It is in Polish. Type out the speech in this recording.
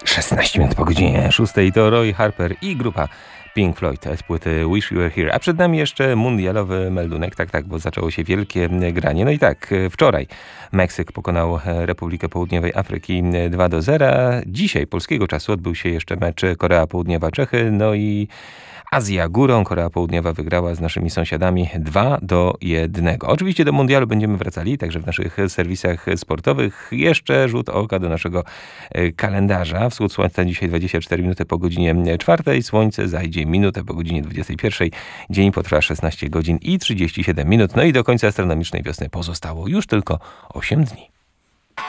16 minut po godzinie 6 to Roy Harper i grupa Pink Floyd z płyty Wish You Were Here. A przed nami jeszcze mundialowy meldunek, tak, bo zaczęło się wielkie granie. No i tak, wczoraj Meksyk pokonał Republikę Południowej Afryki 2-0. Dzisiaj polskiego czasu odbył się jeszcze mecz Korea Południowa-Czechy. No i Azja górą. Korea Południowa wygrała z naszymi sąsiadami 2-1. Oczywiście do mundialu będziemy wracali, także w naszych serwisach sportowych. Jeszcze rzut oka do naszego kalendarza. Wschód słońca dzisiaj 24 minuty po godzinie 4. Słońce zajdzie minutę po godzinie 21. Dzień potrwa 16 godzin i 37 minut. No i do końca astronomicznej wiosny pozostało już tylko 8 dni.